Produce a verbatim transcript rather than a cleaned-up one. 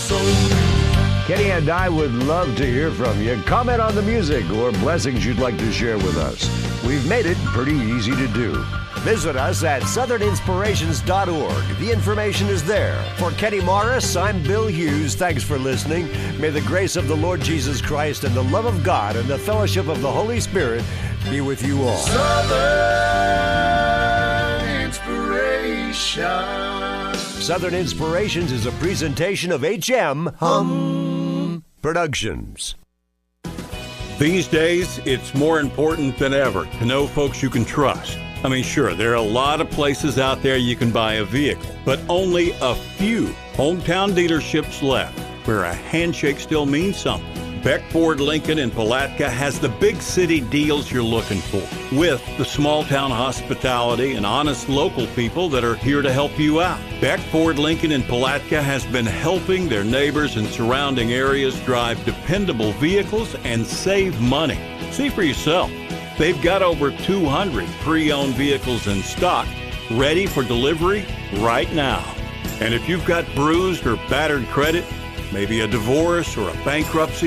soul. Kenny and I would love to hear from you. Comment on the music or blessings you'd like to share with us. We've made it pretty easy to do. Visit us at southern inspirations dot org. The information is there. For Kenny Morris, I'm Bill Hughes. Thanks for listening. May the grace of the Lord Jesus Christ and the love of God and the fellowship of the Holy Spirit be with you all. Southern Inspiration. Southern Inspirations is a presentation of H M Hum Productions. These days, it's more important than ever to know folks you can trust. I mean, sure, there are a lot of places out there you can buy a vehicle, but only a few hometown dealerships left where a handshake still means something. Beck Ford Lincoln in Palatka has the big city deals you're looking for, with the small town hospitality and honest local people that are here to help you out. Beck Ford Lincoln in Palatka has been helping their neighbors and surrounding areas drive dependable vehicles and save money. See for yourself. They've got over two hundred pre-owned vehicles in stock, ready for delivery right now. And if you've got bruised or battered credit, maybe a divorce or a bankruptcy,